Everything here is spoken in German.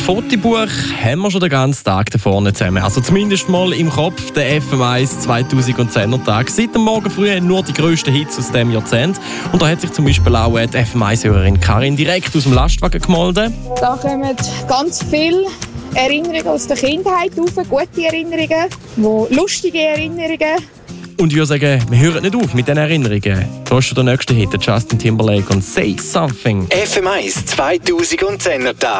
Fotobuch haben wir schon den ganzen Tag da vorne zusammen. Also zumindest mal im Kopf der FM1 2010er Tag. Seit dem Morgen früh nur die grössten Hits aus diesem Jahrzehnt. Und da hat sich zum Beispiel auch die FM1-Hörerin Karin direkt aus dem Lastwagen gemeldet. Da kommen ganz viele Erinnerungen aus der Kindheit auf, gute Erinnerungen, lustige Erinnerungen. Und ich würde sagen, wir hören nicht auf mit diesen Erinnerungen. Da ist schon der nächste Hit, Justin Timberlake und «Say Something». FM1 2010er Tag.